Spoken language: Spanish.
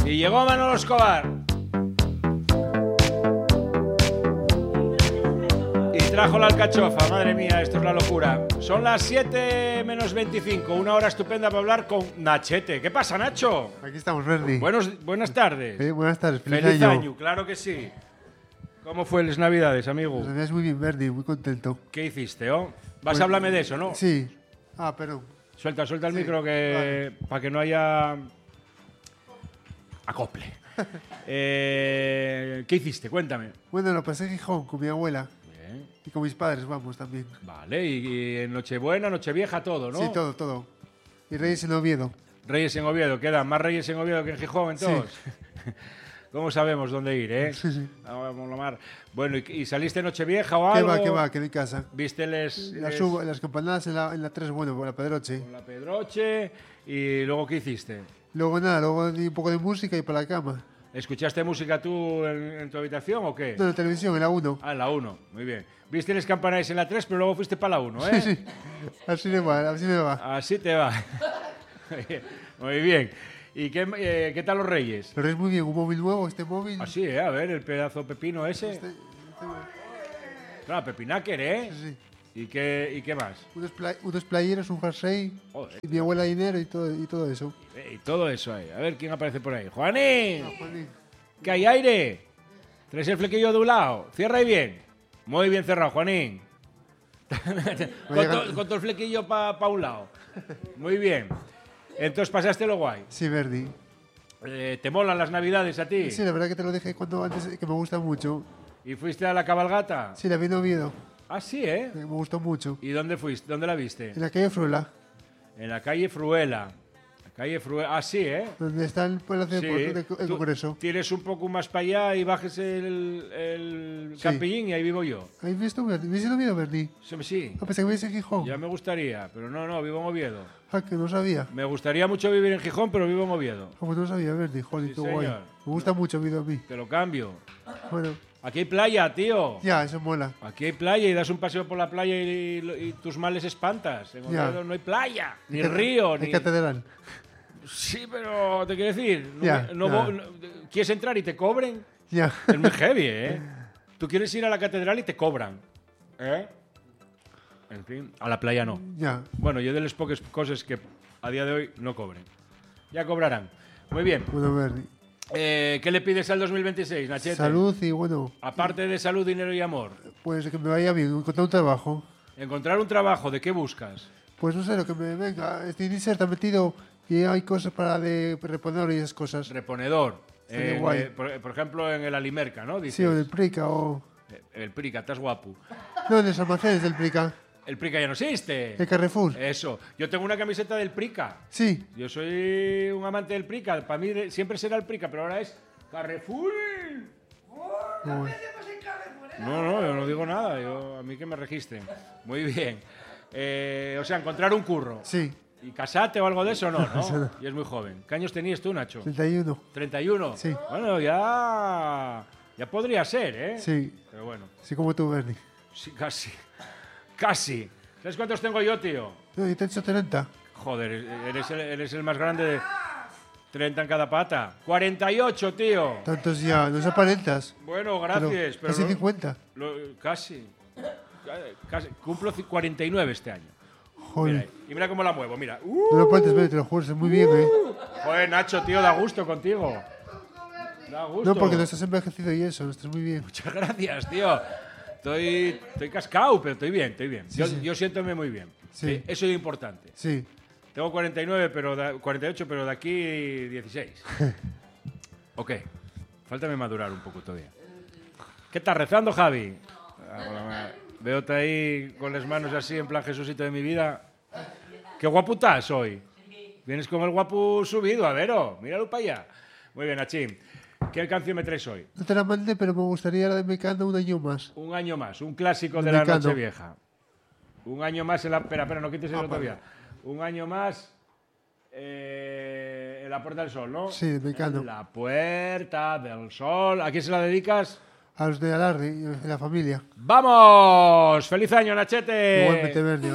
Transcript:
Y llegó Manolo Escobar. Y trajo la alcachofa, madre mía, esto es la locura. Son las 7 menos 25, una hora estupenda para hablar con Nachete. ¿Qué pasa, Nacho? Aquí estamos, Berni. Buenas tardes. Buenas tardes, Feliz año, claro que sí. ¿Cómo fue las Navidades, amigo? Las Navidades muy bien, Berni, muy contento. ¿Qué hiciste, oh? Vas Pues, a hablarme de eso, ¿no? Sí. Perdón. Suelta el Sí, micro que vale. para que no haya acople. ¿Qué hiciste? Cuéntame. Bueno, lo pasé en Gijón con mi abuela Bien. y con mis padres, vamos, también. Vale, y en Nochebuena, Nochevieja, todo, ¿no? Sí, todo. Y Reyes en Oviedo. Reyes en Oviedo, quedan más Reyes en Oviedo que en Gijón, entonces. Sí. ¿Cómo sabemos dónde ir, eh? Sí. Vamos a mar. Bueno, ¿y saliste Nochevieja o algo? ¿Qué va? Quedé en casa. ¿Viste Las campanadas en la 3, bueno, por la Pedroche. con la Pedroche? ¿Y luego qué hiciste? Luego di un poco de música y para la cama. ¿Escuchaste música tú en tu habitación o qué? No, en la televisión, en la 1. Ah, en la 1, muy bien. Viste las campanadas en la 3, pero luego fuiste para la 1, ¿eh? Sí. Así me va. Así te va. Muy bien. ¿Y qué tal los Reyes? Pero es muy bien, un móvil nuevo, este móvil. Así, a ver, el pedazo pepino ese. Claro, pepinaker, ¿eh? Sí. ¿Y qué más? Unos playeros, un jersey, Joder. y mi abuela dinero y todo eso. Y todo eso ahí. A ver quién aparece por ahí. ¡Juanín! Juanín. ¿Que hay aire? ¿Traes el flequillo de un lado? Cierra ahí bien. Muy bien cerrado, Juanín. con todo el flequillo para un lado. Muy bien. Entonces pasaste lo guay. Sí, Verdi. ¿Te molan las Navidades a ti? Sí, la verdad que te lo dije antes, que me gusta mucho. ¿Y fuiste a la cabalgata? Sí, la vi en Oviedo, Ah, sí, ¿eh? me gustó mucho. ¿Y dónde fuiste? ¿Dónde la viste? En la calle Fruela, En la calle Fruela. Ah, sí, ¿eh? donde está el Palacio Sí. del Tú Congreso. tienes un poco más para allá y bajes el Sí. Campillín y ahí vivo yo. ¿Habéis visto Verdi? ¿Habéis en Oviedo, Verdi? Sí, Pensé que veis en Gijón. ya me gustaría, pero no, vivo en Oviedo. Que no sabía. Me gustaría mucho vivir en Gijón, pero vivo en Oviedo. Pues no sabía, Verdi. Joder, Sí, qué guay. señor. Me gusta mucho Oviedo a mí. Te lo cambio. Bueno, Aquí hay playa, tío. ya, eso mola. Aquí hay playa y das un paseo por la playa y tus males espantas. En Ya. Oviedo no hay playa, ni Hay río, Hay ni... catedral. Sí, pero te quiero decir, Ya, ya. ¿quieres entrar y te cobren? Ya. Es muy heavy, ¿eh? Tú quieres ir a la catedral y te cobran, ¿eh? En fin, a la playa no. Ya. Bueno, yo de las pocas cosas que a día de hoy no cobren. Ya cobrarán. Muy bien. Bueno, Verdi. ¿Qué le pides al 2026, Nachete? Salud y bueno, Aparte de salud, dinero y amor. pues que me vaya bien, encontrar un trabajo. Encontrar un trabajo, ¿de qué buscas? Pues no sé, lo que me venga. Este inicio está metido y hay cosas para de reponer y esas cosas. Reponedor. Estaría guay. Por ejemplo, en el Alimerca, ¿no? Dices. Sí, o del Prica o... El Prica, estás guapo. No, en los almacenes del Prica. El Prica ya no existe. El Carrefour. Eso. Yo tengo una camiseta del Prica. Sí. Yo soy un amante del Prica. Para mí siempre será el Prica, pero ahora es Carrefour. Uy. No, yo no digo nada. A mí que me registren. Muy bien. O sea, encontrar un curro. Sí. ¿Y casate o algo de eso? No, Eso ¿no? no. Y es muy joven. ¿Qué años tenías tú, Nacho? 31. 31. Sí. Bueno, ya podría ser, ¿eh? Sí. Pero bueno, Sí, como tú, Bernie. sí, casi. Casi. ¿Sabes cuántos tengo yo, tío? No, yo te he hecho 30. Joder, eres el más grande de 30 en cada pata. 48, tío. Tantos ya, no se aparentas. Bueno, gracias. Pero casi 50. Casi. Cumplo 49 este año. Mira, Joder. ahí. Y mira cómo la muevo, mira. No lo aparentes, Bernie, te lo juro, es muy bien, ¿eh? Joder, Nacho, tío, da gusto contigo. Da gusto. No, porque no estás envejecido y eso, no estás muy bien. Muchas gracias, tío. Estoy cascado, pero estoy bien. Sí, yo, sí. yo siéntome muy bien. Sí. Eso es importante. Sí. Tengo 49, 48, pero de aquí 16. Ok. Faltame madurar un poco todavía. ¿Qué estás rezando, Javi? Veote ahí con las manos así, en plan Jesucito de mi vida. Qué guapo estás hoy. Vienes con el guapo subido, a vero. Míralo para allá. Muy bien, Achín. ¿Qué canción me traes hoy? No te la mandé, pero me gustaría la de Mecano un año más. Un año más, un clásico de De la Mecano. Nochevieja. Un año más en la... Espera, no quites eso vale. todavía. Un año más en la Puerta del Sol, ¿no? Sí, de Mecano. En la Puerta del Sol. ¿A quién se la dedicas? A los de Alarde y a la familia. ¡Vamos! ¡Feliz año, Nachete! Igualmente, Bernie.